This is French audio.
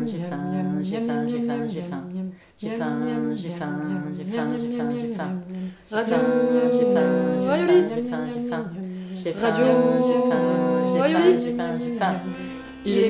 j'ai faim, j'ai faim, j'ai faim, j'ai faim. J'ai faim, j'ai faim, j'ai faim, j'ai faim, j'ai faim. Radio J'ai faim, Rayoli. j'ai faim, j'ai faim. J'ai faim, Radio j'ai faim, j'ai faim, j'ai faim, j'ai faim. Il est